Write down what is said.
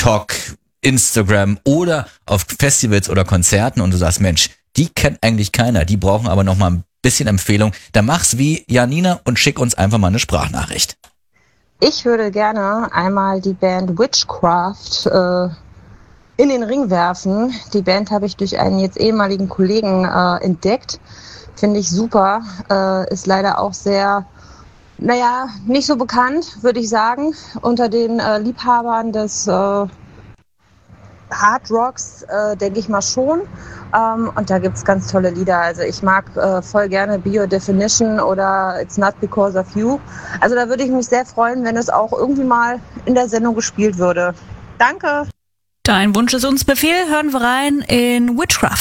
TikTok, Instagram oder auf Festivals oder Konzerten und du sagst, Mensch, die kennt eigentlich keiner, die brauchen aber noch mal ein bisschen Empfehlung, dann mach's wie Janina und schick uns einfach mal eine Sprachnachricht. Ich würde gerne einmal die Band Witchcraft in den Ring werfen. Die Band habe ich durch einen jetzt ehemaligen Kollegen entdeckt. Finde ich super. Ist leider auch sehr, nicht so bekannt, würde ich sagen, unter den Liebhabern des Hard Rocks, denke ich mal schon. Und da gibt's ganz tolle Lieder. Also ich mag voll gerne Biodefinition oder It's Not Because of You. Also da würde ich mich sehr freuen, wenn es auch irgendwie mal in der Sendung gespielt würde. Danke! Dein Wunsch ist uns Befehl. Hören wir rein in Witchcraft.